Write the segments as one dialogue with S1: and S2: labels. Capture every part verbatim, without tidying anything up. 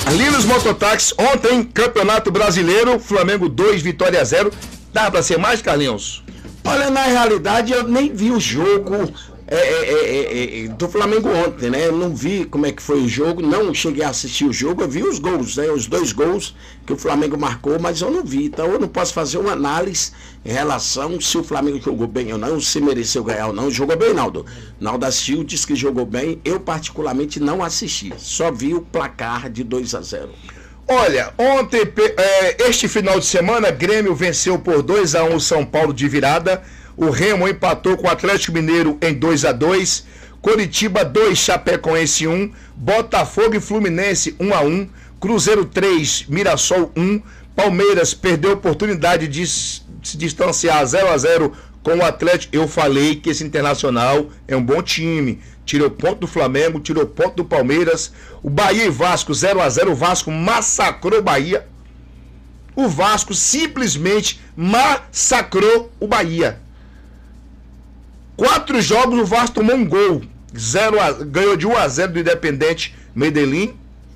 S1: Linus Mototáxi, ontem, Campeonato Brasileiro, Flamengo dois, Vitória zero. Dá pra ser mais, Carlinhos?
S2: Olha, na realidade, eu nem vi o jogo é, é, é, é, do Flamengo ontem, né? Eu não vi como é que foi o jogo, não cheguei a assistir o jogo, eu vi os gols, né? Os dois gols que o Flamengo marcou, mas eu não vi. Então eu não posso fazer uma análise em relação se o Flamengo jogou bem ou não, se mereceu ganhar ou não. Jogou bem, Naldo? Naldo assistiu, disse que jogou bem. Eu, particularmente, não assisti. Só vi o placar de dois a zero.
S1: Olha, ontem, é, este final de semana, Grêmio venceu por dois a um o São Paulo de virada. O Remo empatou com o Atlético Mineiro em dois a dois. Coritiba dois, Chapecoense um. Botafogo e Fluminense um a um. Cruzeiro três, Mirassol um. Palmeiras perdeu a oportunidade de se distanciar zero a zero com o Atlético. Eu falei que esse Internacional é um bom time. Tirou ponto do Flamengo, tirou ponto do Palmeiras. O Bahia e Vasco zero a zero. O Vasco massacrou o Bahia. O Vasco simplesmente massacrou o Bahia. Quatro jogos, o Vasco tomou um gol. zero a, ganhou de um a zero do Independente Medellín.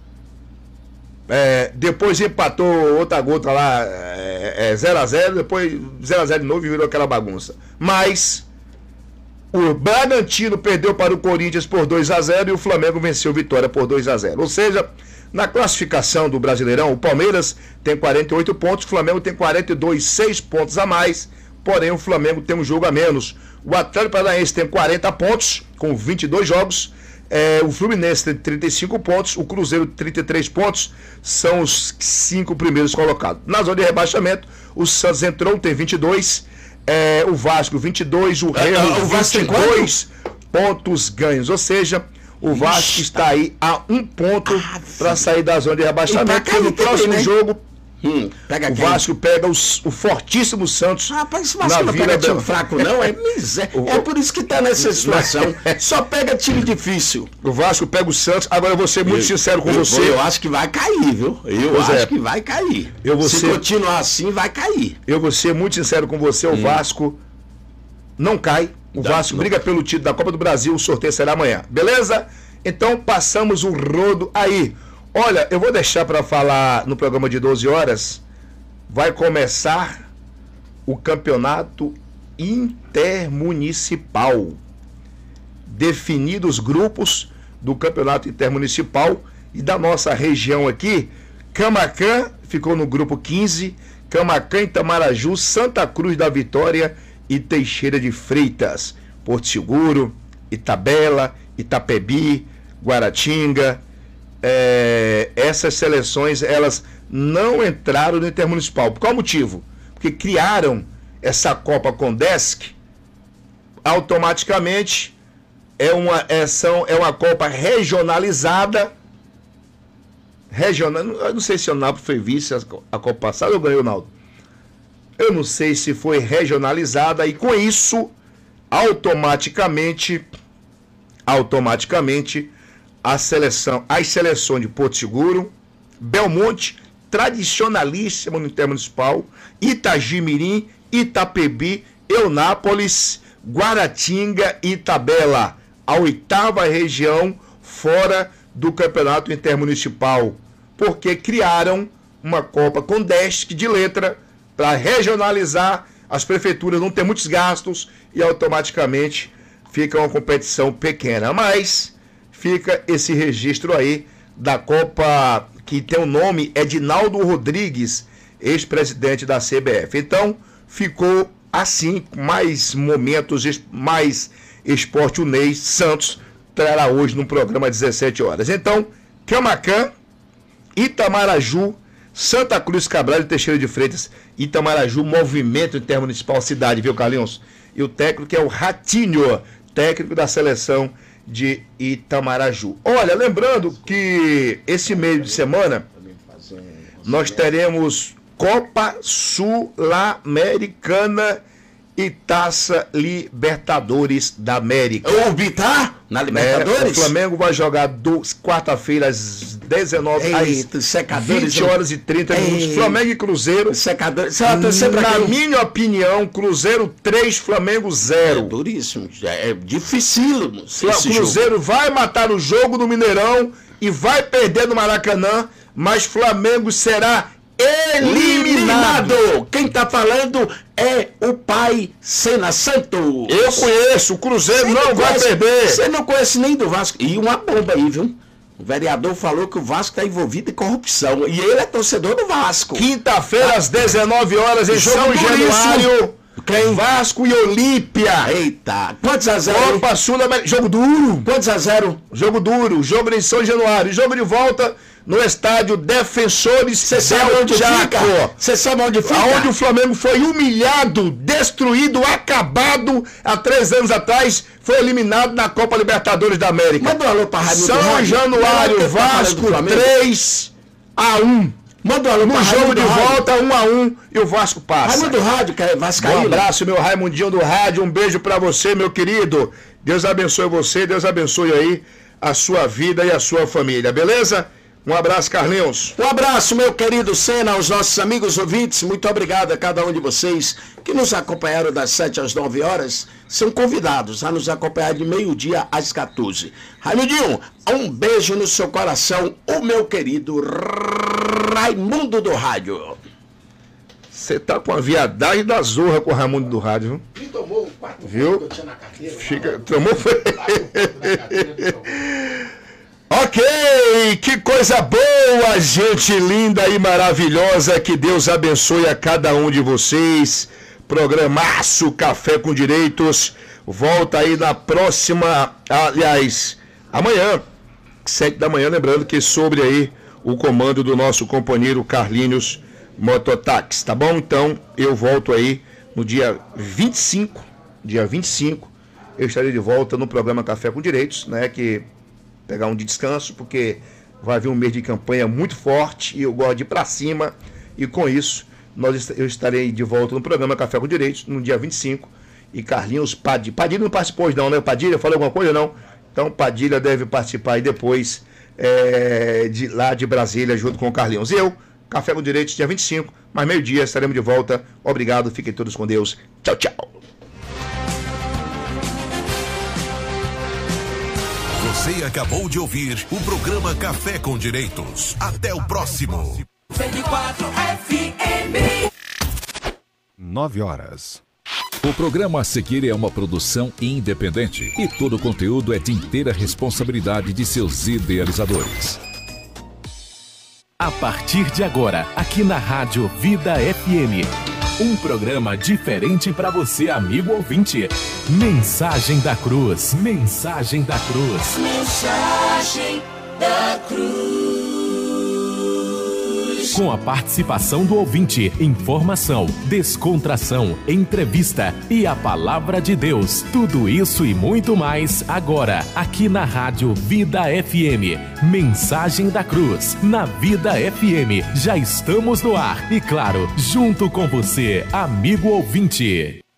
S1: É, depois empatou outra gota lá, é, é, zero a zero. Depois zero a zero de novo e virou aquela bagunça. Mas o Bragantino perdeu para o Corinthians por dois a zero e o Flamengo venceu Vitória por dois a zero. Ou seja, na classificação do Brasileirão, o Palmeiras tem quarenta e oito pontos, o Flamengo tem quarenta e dois, seis pontos a mais, porém o Flamengo tem um jogo a menos. O Atlético Paranaense tem quarenta pontos, com vinte e dois jogos, é, o Fluminense tem trinta e cinco pontos, o Cruzeiro trinta e três pontos, são os cinco primeiros colocados. Na zona de rebaixamento, o Santos entrou, tem vinte e dois, É, o Vasco vinte e dois, o Remo
S2: é, o
S1: vinte e dois pontos ganhos, ou seja, o Vasco Ixi, está aí a um ponto ah, para sair da zona de rebaixamento. E no próximo também, né? jogo hum, pega o quem? Vasco pega os, o fortíssimo Santos.
S2: Rapaz, o Vasco não pega time fraco não, é miséria. É por isso que está nessa situação. Só pega time difícil.
S1: O Vasco pega o Santos. Agora eu vou ser muito eu, sincero com
S2: eu,
S1: você.
S2: Eu acho que vai cair, viu? Eu pois acho é. que vai cair.
S1: Eu vou
S2: Se
S1: ser...
S2: continuar assim, vai cair.
S1: Eu vou ser muito sincero com você. O hum. Vasco não cai. O Dá, Vasco não. briga pelo título da Copa do Brasil. O sorteio será amanhã. Beleza? Então passamos o rodo aí. Olha, eu vou deixar para falar no programa de doze horas. Vai começar o campeonato intermunicipal. Definidos os grupos do campeonato intermunicipal e da nossa região aqui. Camaquã ficou no grupo quinze. Camaquã, Itamaraju, Santa Cruz da Vitória e Teixeira de Freitas. Porto Seguro, Itabela, Itapebi, Guaratinga. É, essas seleções, elas não entraram no intermunicipal. Por qual motivo? Porque criaram essa Copa Condesc, automaticamente é uma, é, são, é uma Copa regionalizada. Regional, eu não sei se o Nápoles foi vice a, a Copa passada ou ganhou o Naldo. Eu não sei se foi regionalizada e com isso, automaticamente, automaticamente, a seleção, as seleções de Porto Seguro, Belmonte, tradicionalíssimo no intermunicipal, Itagimirim, Itapebi, Eunápolis, Guaratinga e Itabela, a oitava região fora do campeonato intermunicipal, porque criaram uma Copa Condesc de letra para regionalizar, as prefeituras não ter muitos gastos e automaticamente fica uma competição pequena, mas fica esse registro aí da Copa, que tem o nome Edinaldo Rodrigues, ex-presidente da C B F. Então, ficou assim, mais momentos, mais Esporte Unês Santos trará hoje no programa às dezessete horas. Então, Camaquã, Itamaraju, Santa Cruz Cabral e Teixeira de Freitas. Itamaraju, movimento intermunicipal cidade, viu, Carlinhos? E o técnico é o Ratinho, técnico da seleção de Itamaraju. Olha, lembrando que esse meio de semana nós teremos Copa Sul-Americana e Taça Libertadores da América.
S2: Ouvi, tá? Na Libertadores?
S1: É, o Flamengo vai jogar do, quarta-feira às dezenove
S2: Eita,
S1: às
S2: secadores,
S1: vinte horas e trinta minutos. Flamengo e Cruzeiro.
S2: Secadores.
S1: Na minha opinião, Cruzeiro três, Flamengo zero.
S2: É duríssimo. É dificílimo.
S1: O Cruzeiro jogo. vai matar o jogo no Mineirão e vai perder no Maracanã, mas Flamengo será eliminado.
S2: eliminado. Quem tá falando é o pai Sena Santos.
S1: Eu conheço, o Cruzeiro Cê não, não vai conhece, perder.
S2: Você não conhece nem do Vasco. E uma bomba aí, viu? O vereador falou que o Vasco está envolvido em corrupção. E ele é torcedor do Vasco.
S1: Quinta-feira, às dezenove horas, em São Januário.
S2: Quem?
S1: Vasco e Olímpia.
S2: Eita. Quantos a zero?
S1: Copa Sul-América. Jogo duro.
S2: Quantos a zero?
S1: Jogo duro. Jogo em São Januário. Jogo de volta no estádio Defensores.
S2: Você sabe onde fica? Você sabe onde fica?
S1: Aonde o Flamengo foi humilhado, destruído, acabado há três anos atrás. Foi eliminado na Copa Libertadores da América.
S2: Manda um alô pra Raimundo
S1: São
S2: Rádio.
S1: Januário, Vasco três a um.
S2: Manda um alô
S1: no
S2: pra
S1: jogo
S2: Raimundo
S1: de
S2: Rádio.
S1: volta, um a um, e o Vasco passa.
S2: Raimundo Rádio, que é vascaíno.
S1: Um abraço, meu Raimundinho do Rádio. Um beijo pra você, meu querido. Deus abençoe você, Deus abençoe aí a sua vida e a sua família, beleza? Um abraço, Carlinhos.
S2: Um abraço, meu querido Sena, aos nossos amigos ouvintes. Muito obrigado a cada um de vocês que nos acompanharam das sete às nove horas. São convidados a nos acompanhar de meio-dia às quatorze. Raimundinho, um beijo no seu coração, o meu querido Raimundo do Rádio.
S1: Você tá com a viadagem da zorra com o Raimundo do Rádio, viu?
S2: Me tomou quatro
S1: viu?
S2: que eu tinha na carteira.
S1: Fica, tomou foi. Ok, que coisa boa, gente linda e maravilhosa, que Deus abençoe a cada um de vocês. Programaço Café com Direitos, volta aí na próxima, aliás, amanhã, sete da manhã, lembrando que sobre aí o comando do nosso companheiro Carlinhos Mototáxi, tá bom? Então, eu volto aí no dia vinte e cinco, dia vinte e cinco, eu estarei de volta no programa Café com Direitos, né, que pegar um de descanso, porque vai vir um mês de campanha muito forte e eu gosto de ir pra cima, e com isso nós, eu estarei de volta no programa Café com Direitos no dia vinte e cinco, e Carlinhos Padilha, Padilha não participou hoje não, né? Padilha falou alguma coisa não? Então Padilha deve participar aí depois é, de, lá de Brasília junto com o Carlinhos. Eu, Café com Direitos, dia vinte e cinco, mas meio-dia estaremos de volta. Obrigado, fiquem todos com Deus. Tchau, tchau.
S3: Você acabou de ouvir o programa Café com Direitos. Até o próximo.
S4: cento e quatro F M.
S5: nove horas. O programa a seguir é uma produção independente e todo o conteúdo é de inteira responsabilidade de seus idealizadores.
S6: A partir de agora, aqui na Rádio Vida F M, um programa diferente para você, amigo ouvinte. Mensagem da Cruz, Mensagem da Cruz.
S4: Mensagem da Cruz.
S6: Com a participação do ouvinte, informação, descontração, entrevista e a palavra de Deus. Tudo isso e muito mais agora, aqui na Rádio Vida F M. Mensagem da Cruz, na Vida F M. Já estamos no ar e, claro, junto com você, amigo ouvinte.